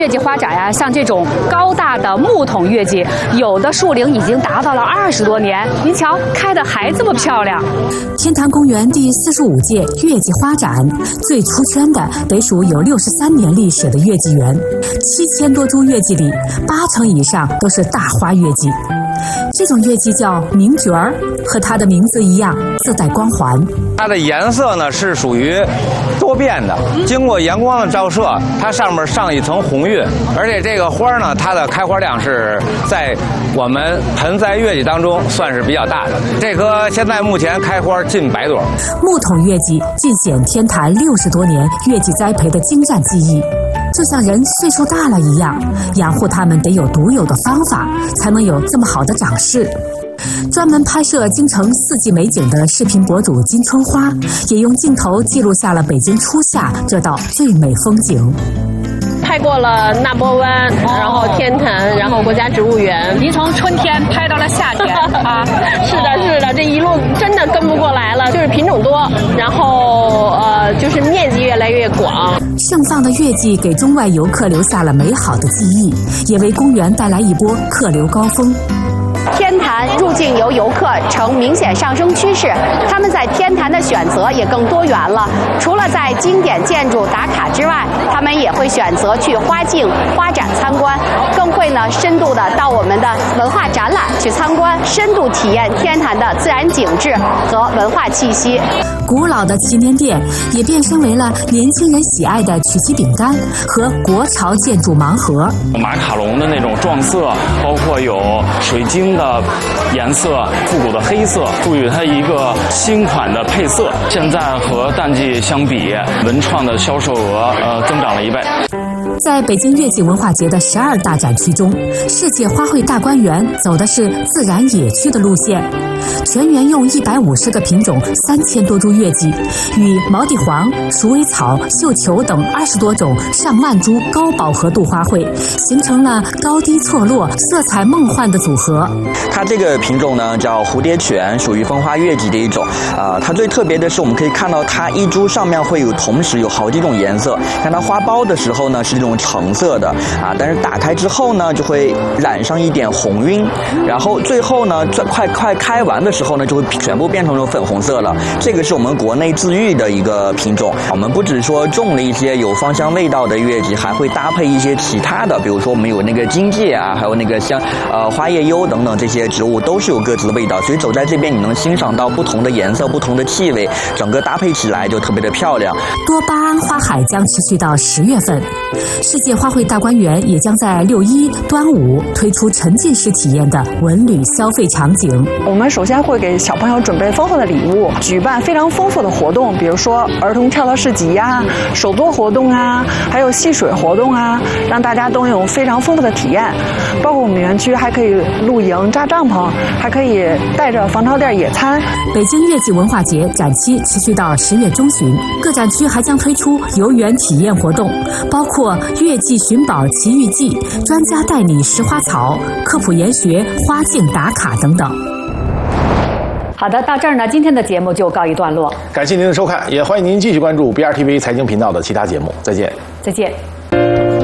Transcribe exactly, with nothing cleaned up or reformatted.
月季花展呀，像这种高大的木桶月季，有的树龄已经达到了二十多年。您瞧，开的还这么漂亮。 天坛公园第四十五届月季花展，最出圈的得数有六十三年历史的月季园，七千多株月季里，八成以上都是大花月季。这种月季叫明蕨儿，和它的名字一样，自带光环。 它的颜色呢是属于多变的，经过阳光的照射，它上面上一层红晕，而且这个花呢，它的开花量是在我们盆栽月季当中算是比较大的。这棵现在目前开花近百朵。 木桶月季尽显天坛六十多年月季栽培的精湛技艺。就像人岁数大了一样，养护它们得有独有的方法，才能有这么好的长势。专门拍摄京城四季美景的视频博主金春花，也用镜头记录下了北京初夏这道最美风景。 拍过了纳波湾，哦、然后天坛，然后国家植物园。 您从春天拍到了夏天啊？ 是的，是的，这一路真的跟不过来了，就是品种多，然后呃，就是面积越来越广。 盛放的月季给中外游客留下了美好的记忆，也为公园带来一波客流高峰。 天坛入境游游客呈明显上升趋势，他们在天坛的选择也更多元了。除了在经典建筑打卡之外，他们也会选择去花径、花展参观，更会呢深度的到我们的文化展览去参观，深度体验天坛的自然景致和文化气息。 古老的祈年殿也变身为了年轻人喜爱的曲奇饼干和国潮建筑盲盒。 马卡龙的那种撞色，包括有水晶的颜色、复古的黑色，赋予它一个新款的配色。现在和淡季相比，文创的销售额呃增长了一倍。 在北京月季文化节的十二大展区中，世界花卉大观园走的是自然野趣的路线，全园用一百五十个品种、三千多株月季，与毛地黄、鼠尾草、绣球等二十多种上万株高饱和度花卉，形成了高低错落、色彩梦幻的组合。 它这个品种呢叫蝴蝶犬，属于风花月季的一种。啊、呃，它最特别的是，我们可以看到它一株上面会有同时有好几种颜色。看它花苞的时候呢是这种橙色的啊，但是打开之后呢就会染上一点红晕，然后最后呢快快开完的时候呢就会全部变成了粉红色了。这个是我们国内自育的一个品种。我们不只说种了一些有芳香味道的月季，还会搭配一些其他的，比如说我们有那个荆芥啊，还有那个像呃花叶幽等等这些植物都是有各自的味道，所以走在这边你能欣赏到不同的颜色、不同的气味，整个搭配起来就特别的漂亮。 多巴胺花海将持续到十月份。世界花卉大观园也将在六一、端午推出沉浸式体验的文旅消费场景。 我们首先会给小朋友准备丰富的礼物，举办非常丰富的活动，比如说儿童跳蚤市集呀、手作活动啊，还有戏水活动啊，让大家都有非常丰富的体验。包括我们园区还可以露营、扎帐篷，还可以带着防潮垫野餐。 北京月季文化节展期持续到十月中旬，各展区还将推出游园体验活动，包括月季寻宝奇遇记、专家带你识花草、科普研学、花径打卡等等。 好的，到这儿呢，今天的节目就告一段落。 感谢您的收看，也欢迎您继续关注 B R T V 财经频道的其他节目。再见， 再见。